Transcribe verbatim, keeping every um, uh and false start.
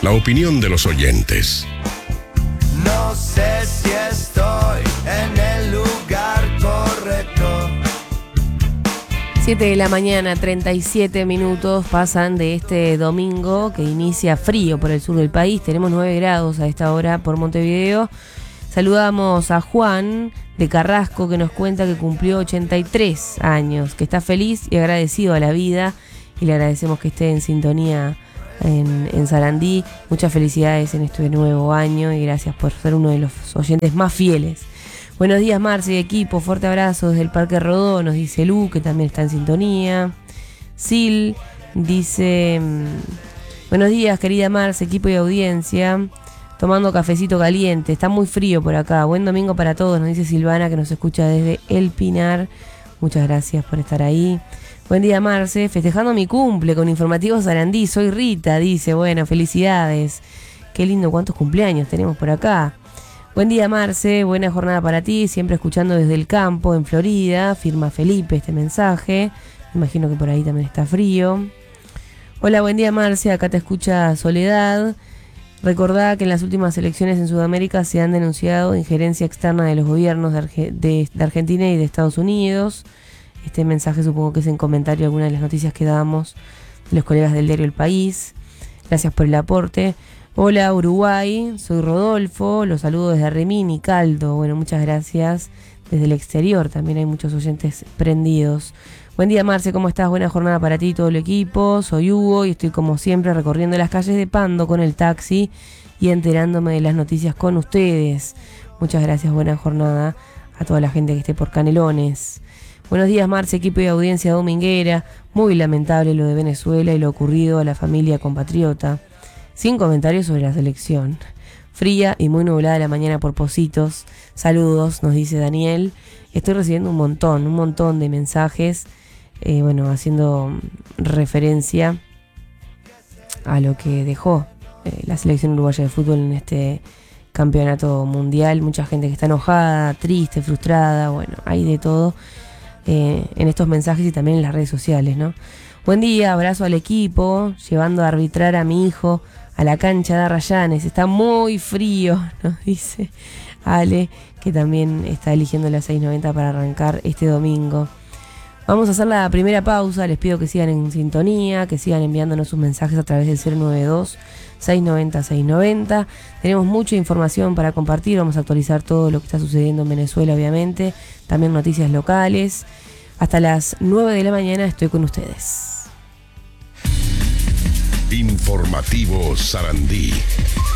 la opinión de los oyentes. No sé si estoy en el lugar correcto. siete de la mañana, treinta y siete minutos pasan de este domingo que inicia frío por el sur del país. Tenemos nueve grados a esta hora por Montevideo. Saludamos a Juan de Carrasco, que nos cuenta que cumplió ochenta y tres años, que está feliz y agradecido a la vida, y le agradecemos que esté en sintonía en, en Sarandí. Muchas felicidades en este nuevo año y gracias por ser uno de los oyentes más fieles. Buenos días, Marce y equipo, fuerte abrazo desde el Parque Rodó, nos dice Lu, que también está en sintonía. Sil dice: buenos días, querida Marce, equipo y audiencia, tomando cafecito caliente, está muy frío por acá, buen domingo para todos, nos dice Silvana, que nos escucha desde El Pinar. Muchas gracias por estar ahí. Buen día, Marce, festejando mi cumple con Informativo Sarandí, soy Rita, dice, bueno, felicidades, qué lindo, cuántos cumpleaños tenemos por acá. Buen día, Marce, buena jornada para ti, siempre escuchando desde el campo en Florida, firma Felipe este mensaje, me imagino que por ahí también está frío. Hola, buen día, Marce, acá te escucha Soledad. Recordá que en las últimas elecciones en Sudamérica se han denunciado injerencia externa de los gobiernos de, Arge- de, de Argentina y de Estados Unidos. Este mensaje supongo que es en comentario a alguna de las noticias que damos de los colegas del diario El País. Gracias por el aporte. Hola, Uruguay, soy Rodolfo, los saludo desde Remini, Caldo. Bueno, muchas gracias. Desde el exterior también hay muchos oyentes prendidos. Buen día, Marce, ¿cómo estás? Buena jornada para ti y todo el equipo. Soy Hugo y estoy como siempre recorriendo las calles de Pando con el taxi y enterándome de las noticias con ustedes. Muchas gracias, buena jornada a toda la gente que esté por Canelones. Buenos días, Marce, equipo y audiencia dominguera. Muy lamentable lo de Venezuela y lo ocurrido a la familia compatriota. Sin comentarios sobre la selección. Fría y muy nublada la mañana por Positos. Saludos, nos dice Daniel. Estoy recibiendo un montón, un montón de mensajes. Eh, bueno, haciendo referencia a lo que dejó eh, la selección uruguaya de fútbol en este campeonato mundial. Mucha gente que está enojada, triste, frustrada, bueno, hay de todo eh, en estos mensajes y también en las redes sociales, ¿no? Buen día, abrazo al equipo, llevando a arbitrar a mi hijo a la cancha de Arrayanes. Está muy frío, nos dice Ale, que también está eligiendo la seiscientos noventa para arrancar este domingo. Vamos a hacer la primera pausa, les pido que sigan en sintonía, que sigan enviándonos sus mensajes a través del cero nueve dos, seiscientos noventa, seiscientos noventa. Tenemos mucha información para compartir, vamos a actualizar todo lo que está sucediendo en Venezuela, obviamente, también noticias locales. Hasta las nueve de la mañana estoy con ustedes. Informativo Sarandí.